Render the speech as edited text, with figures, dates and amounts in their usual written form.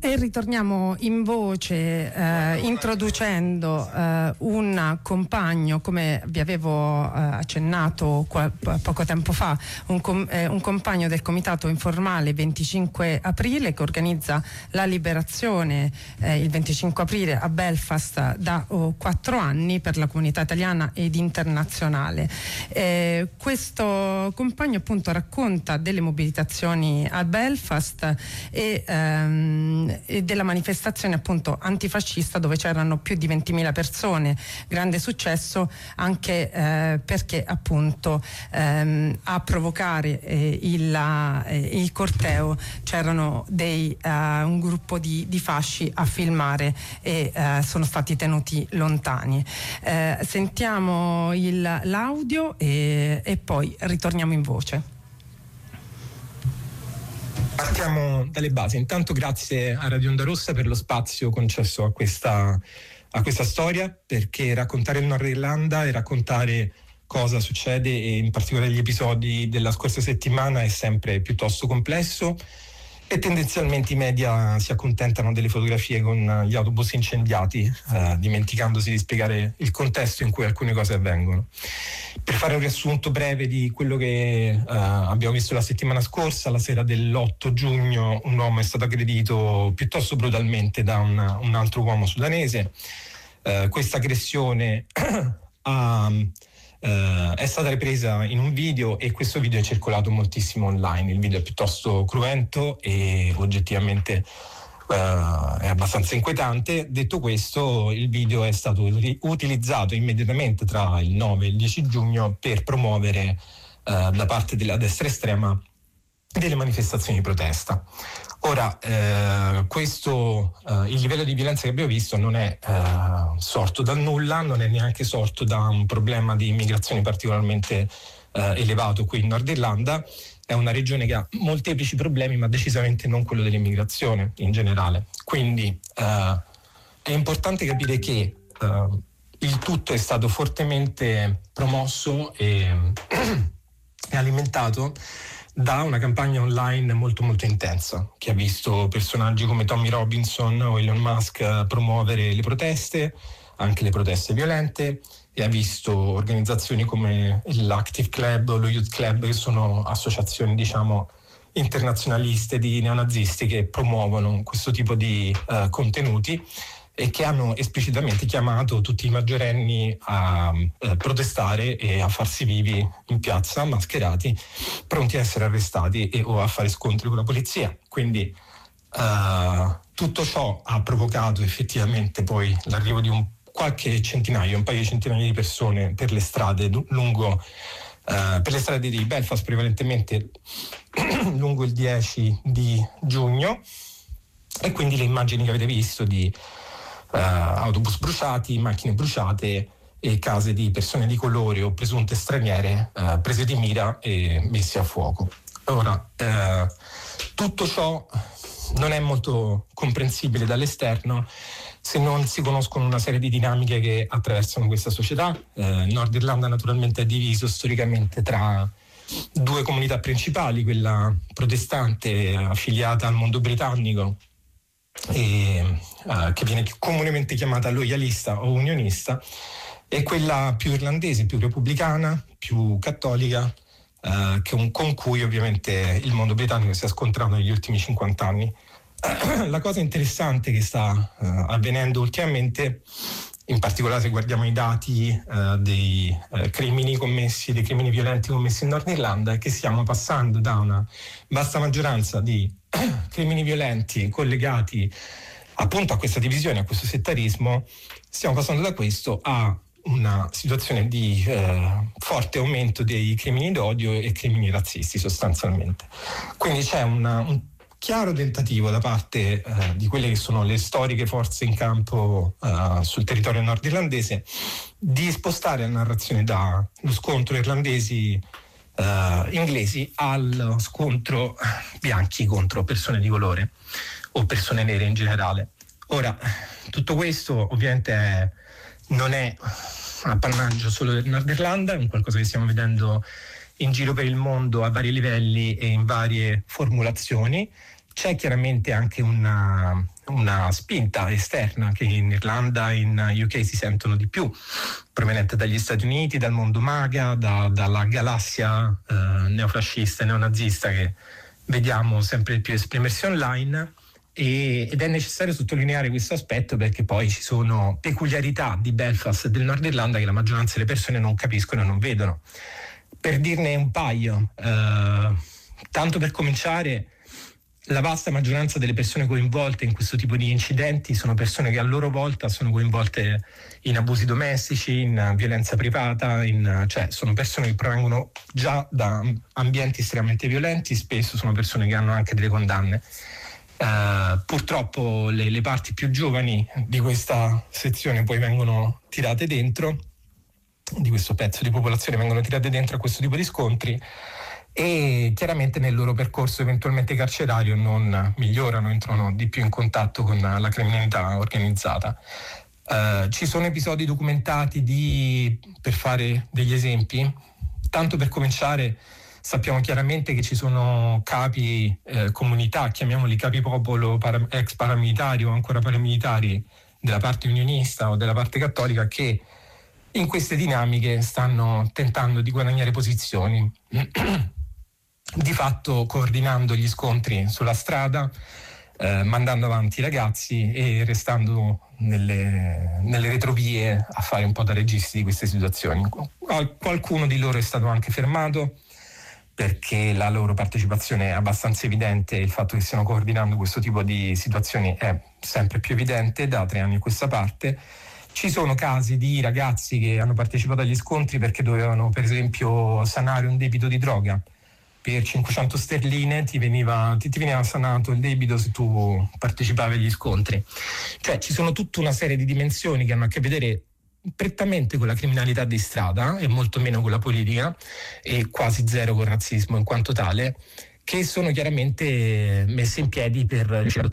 E ritorniamo in voce introducendo un compagno, come vi avevo accennato poco tempo fa, un compagno del Comitato Informale 25 aprile che organizza la liberazione il 25 aprile a Belfast da 4 anni per la comunità italiana ed internazionale. Questo compagno appunto racconta delle mobilitazioni a Belfast e della manifestazione appunto antifascista dove c'erano più di 20.000 persone, grande successo anche perché appunto a provocare il corteo c'erano un gruppo di fasci a filmare e sono stati tenuti lontani. Sentiamo l'audio e poi ritorniamo in voce. Partiamo dalle basi. Intanto grazie a Radio Onda Rossa per lo spazio concesso a questa storia, perché raccontare il Nord Irlanda e raccontare cosa succede, e in particolare gli episodi della scorsa settimana, è sempre piuttosto complesso e tendenzialmente i media si accontentano delle fotografie con gli autobus incendiati, dimenticandosi di spiegare il contesto in cui alcune cose avvengono. Per fare un riassunto breve di quello che abbiamo visto la settimana scorsa, la sera dell'8 giugno un uomo è stato aggredito piuttosto brutalmente da un altro uomo sudanese. Questa aggressione è stata ripresa in un video e questo video è circolato moltissimo online. Il video è piuttosto cruento e oggettivamente è abbastanza inquietante. Detto questo, il video è stato utilizzato immediatamente tra il 9 e il 10 giugno per promuovere da parte della destra estrema delle manifestazioni di protesta. Ora, il livello di violenza che abbiamo visto non è sorto dal nulla, non è neanche sorto da un problema di immigrazione particolarmente elevato qui in Nord Irlanda. È una regione che ha molteplici problemi, ma decisamente non quello dell'immigrazione in generale. Quindi è importante capire che il tutto è stato fortemente promosso e alimentato da una campagna online molto molto intensa, che ha visto personaggi come Tommy Robinson o Elon Musk promuovere le proteste, anche le proteste violente, e ha visto organizzazioni come l'Active Club o lo Youth Club, che sono associazioni diciamo internazionaliste di neonazisti che promuovono questo tipo di contenuti e che hanno esplicitamente chiamato tutti i maggiorenni a protestare e a farsi vivi in piazza, mascherati, pronti a essere arrestati o a fare scontri con la polizia. Quindi tutto ciò ha provocato effettivamente poi l'arrivo di un paio di centinaia di persone per le strade per le strade di Belfast, prevalentemente lungo il 10 di giugno, e quindi le immagini che avete visto di autobus bruciati, macchine bruciate e case di persone di colore o presunte straniere prese di mira e messe a fuoco. Ora, tutto ciò non è molto comprensibile dall'esterno se non si conoscono una serie di dinamiche che attraversano questa società. Nord Irlanda naturalmente è diviso storicamente tra due comunità principali, quella protestante affiliata al mondo britannico e che viene comunemente chiamata loyalista o unionista, e quella più irlandese, più repubblicana, più cattolica, con cui ovviamente il mondo britannico si è scontrato negli ultimi 50 anni. La cosa interessante che sta avvenendo ultimamente, in particolare se guardiamo i dati dei crimini violenti commessi in Nord Irlanda, è che stiamo passando da una vasta maggioranza di crimini violenti collegati appunto a questa divisione, a questo settarismo, stiamo passando da questo a una situazione di forte aumento dei crimini d'odio e crimini razzisti sostanzialmente. Quindi c'è un chiaro tentativo da parte di quelle che sono le storiche forze in campo sul territorio nordirlandese di spostare la narrazione dallo scontro irlandesi inglesi allo scontro bianchi contro persone di colore o persone nere in generale. Ora, tutto questo ovviamente non è appannaggio solo del Nord Irlanda, è un qualcosa che stiamo vedendo in giro per il mondo a vari livelli e in varie formulazioni. C'è chiaramente anche una spinta esterna che in Irlanda, in UK si sentono di più, proveniente dagli Stati Uniti, dal mondo MAGA, dalla galassia neofascista e neonazista che vediamo sempre più esprimersi online. Ed è necessario sottolineare questo aspetto perché poi ci sono peculiarità di Belfast e del Nord Irlanda che la maggioranza delle persone non capiscono e non vedono. Per dirne un paio, tanto per cominciare, la vasta maggioranza delle persone coinvolte in questo tipo di incidenti sono persone che a loro volta sono coinvolte in abusi domestici, in violenza privata, cioè sono persone che provengono già da ambienti estremamente violenti, spesso sono persone che hanno anche delle condanne. Purtroppo le parti più giovani di questa sezione poi vengono tirate dentro, di questo pezzo di popolazione vengono tirate dentro a questo tipo di scontri e chiaramente nel loro percorso eventualmente carcerario non migliorano, entrano di più in contatto con la criminalità organizzata. Ci sono episodi documentati per fare degli esempi, tanto per cominciare. Sappiamo chiaramente che ci sono capi comunità, chiamiamoli capi popolo, ex paramilitari o ancora paramilitari della parte unionista o della parte cattolica che in queste dinamiche stanno tentando di guadagnare posizioni, di fatto coordinando gli scontri sulla strada, mandando avanti i ragazzi e restando nelle retrovie a fare un po' da registi di queste situazioni. Qualcuno di loro è stato anche fermato, perché la loro partecipazione è abbastanza evidente e il fatto che stiano coordinando questo tipo di situazioni è sempre più evidente da 3 anni a questa parte. Ci sono casi di ragazzi che hanno partecipato agli scontri perché dovevano, per esempio, sanare un debito di droga. Per 500 sterline ti veniva sanato il debito se tu partecipavi agli scontri. Cioè ci sono tutta una serie di dimensioni che hanno a che vedere prettamente con la criminalità di strada e molto meno con la politica e quasi zero con il razzismo in quanto tale, che sono chiaramente messe in piedi per riuscire